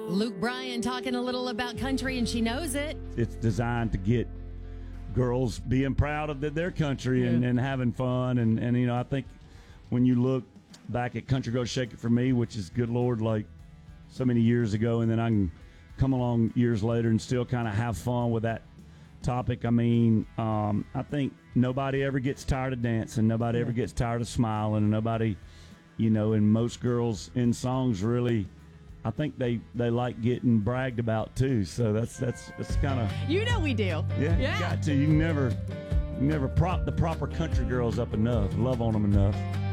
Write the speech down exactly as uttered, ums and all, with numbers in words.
Luke Bryan talking a little about country, and she knows it. It's designed to get girls being proud of their country and, Yeah. and having fun. And, and, you know, I think when you look back at Country Girls Shake It For Me, which is, good Lord, like so many years ago, and then I can come along years later and still kind of have fun with that topic. I mean, um, I think nobody ever gets tired of dancing. Nobody yeah. ever gets tired of smiling. And nobody, you know, and most girls in songs really, I think they, they like getting bragged about too. So that's that's that's kind of, you know, we do. Yeah, yeah. You got to. You can never, you can never prop the proper country girls up enough. Love on them enough.